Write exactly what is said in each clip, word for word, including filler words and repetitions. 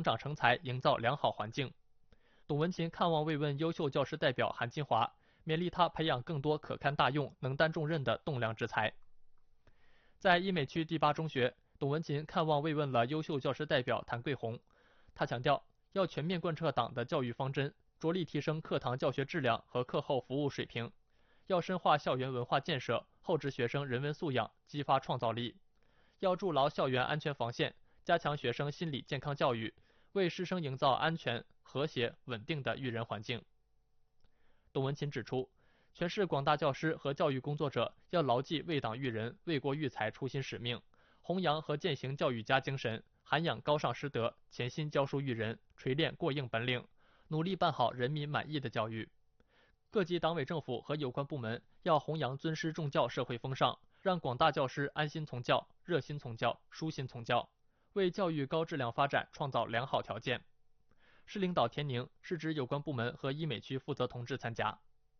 成长成才营造良好环境。董文琴看望慰问优秀教师代表韩金华，勉励他培养更多可堪大用、能担重任的栋梁之才。在医美区第八中学，董文琴看望慰问了优秀教师代表谭桂红。他强调，要全面贯彻党的教育方针，着力提升课堂教学质量和课后服务水平，要深化校园文化建设，厚植学生人文素养，激发创造力。要筑牢校园安全防线，加强学生心理健康教育，为师生营造安全、和谐、稳定的育人环境。董文琴指出，全市广大教师和教育工作者要牢记为党育人、为国育才初心使命，弘扬和践行教育家精神，涵养高尚师德，潜心教书育人，锤炼过硬本领，努力办好人民满意的教育。各级党委政府和有关部门要弘扬尊师重教社会风尚，让广大教师安心从教、热心从教、舒心从教，为教育高质量发展创造良好条件。市领导田宁、市直有关部门和医美区负责同志参加。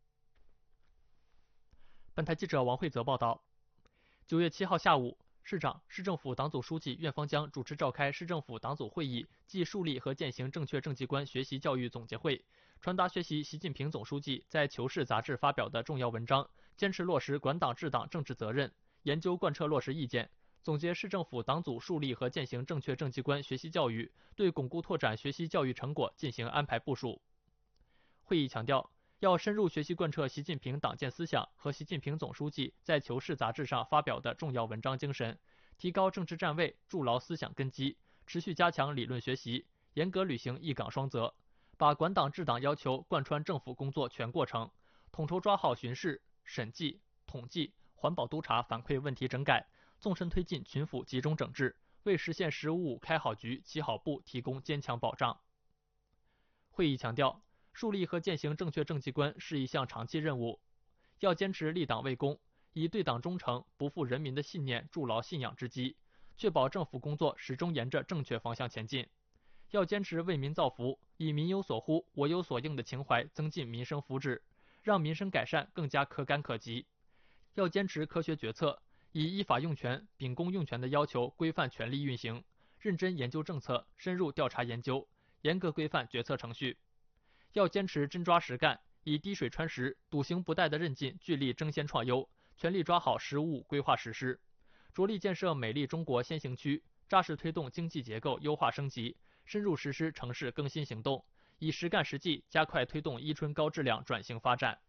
本台记者王慧泽报道。九月七号下午，市长、市政府党组书记苑方江主持召开市政府党组会议暨树立和践行正确政绩观学习教育总结会，传达学习习近平总书记在《求是》杂志发表的重要文章，坚持落实管党治党政治责任，研究贯彻落实意见，总结市政府党组树立和践行正确政绩观学习教育，对巩固拓展学习教育成果进行安排部署。会议强调，要深入学习贯彻习近平党建思想和习近平总书记在《求是》杂志上发表的重要文章精神，提高政治站位，筑牢思想根基，持续加强理论学习，严格履行一岗双责，把管党治党要求贯穿政府工作全过程，统筹抓好巡视、审计、统计、环保督查反馈问题整改，纵深推进群府集中整治，为实现“十五五”开好局、起好步提供坚强保障。会议强调，树立和践行正确政绩观是一项长期任务，要坚持立党为公，以对党忠诚、不负人民的信念筑牢信仰之基，确保政府工作始终沿着正确方向前进。要坚持为民造福，以民有所呼、我有所应的情怀增进民生福祉，让民生改善更加可感可及。要坚持科学决策，以依法用权、秉公用权的要求规范权力运行，认真研究政策，深入调查研究，严格规范决策程序。要坚持真抓实干，以滴水穿石、笃行不怠的韧劲，聚力争先创优，全力抓好“十五五”规划实施，着力建设美丽中国先行区，扎实推动经济结构优化升级，深入实施城市更新行动，以实干实际加快推动伊春高质量转型发展。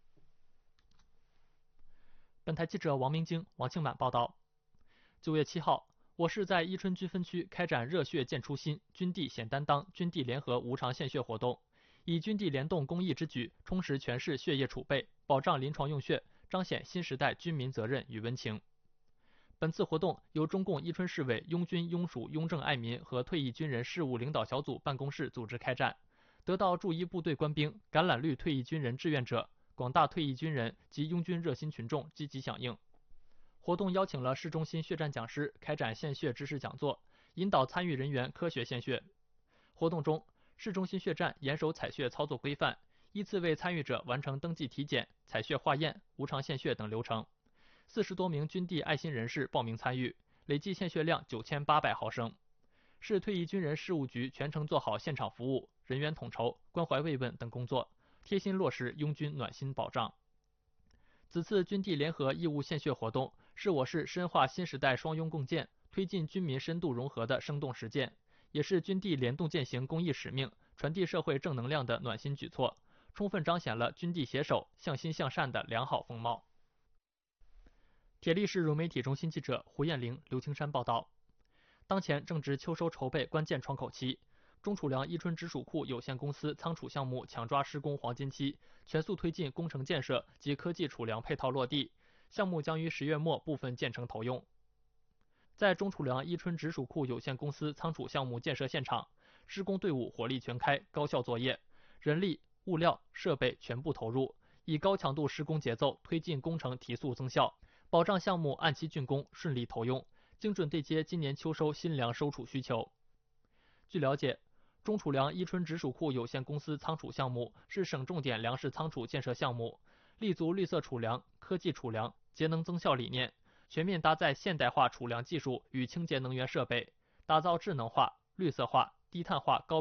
本台记者王明京、王庆满报道。九月七号，我市在伊春军分区开展热血见初心、军地显担当、军地联合无偿献血活动，以军地联动公益之举，充实全市血液储备，保障临床用血，彰显新时代军民责任与温情。本次活动由中共伊春市委拥军拥属拥政爱民和退役军人事务领导小组办公室组织开展，得到驻伊部队官兵、橄榄绿退役军人志愿者、广大退役军人及拥军热心群众积极响应。活动邀请了市中心血战讲师开展献血知识讲座，引导参与人员科学献血。活动中，市中心血站严守采血操作规范，依次为参与者完成登记体检、采血化验、无偿献血等流程。四十多名军地爱心人士报名参与，累计献血量九千八百毫升。市退役军人事务局全程做好现场服务、人员统筹、关怀慰问等工作，贴心落实拥军暖心保障。此次军地联合义务献血活动是我市深化新时代双拥共建、推进军民深度融合的生动实践，也是军地联动践行公益使命、传递社会正能量的暖心举措，充分彰显了军地携手、向心向善的良好风貌。铁力市融媒体中心记者胡艳玲、刘青山报道。当前正值秋收筹备关键窗口期，中储粮伊春直属库有限公司仓储项目抢抓施工黄金期，全速推进工程建设及科技储粮配套落地，项目将于十月末部分建成投用。在中储粮伊春直属库有限公司仓储项目建设现场，施工队伍火力全开，高效作业，人力、物料、设备全部投入，以高强度施工节奏推进工程提速增效，保障项目按期竣工、顺利投用，精准对接今年秋收新粮收储需求。据了解，中储粮伊春直属库有限公司仓储项目是省重点粮食仓储建设项目，立足绿色储粮、科技储粮、节能增效理念，全面搭载现代化储粮技术与清洁能源设备，打造智能化、绿色化、低碳化高